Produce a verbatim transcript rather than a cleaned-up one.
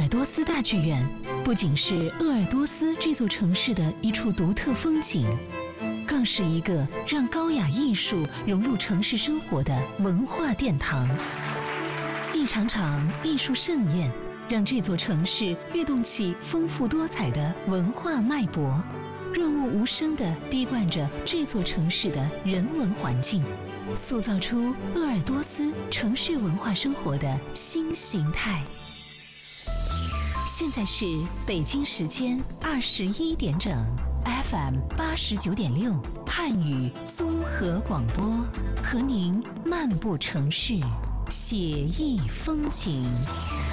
多斯大剧院不仅是鄂尔多斯这座城市的一处独特风景，更是一个让高雅艺术融入城市生活的文化殿堂。一场场艺术盛宴，让这座城市跃动起丰富多彩的文化脉搏，润物无声地滴灌着这座城市的人文环境，塑造出鄂尔多斯城市文化生活的新形态。现在是北京时间二十一点整 ，F M 八十九点六汉语综合广播，和您漫步城市，写意风景。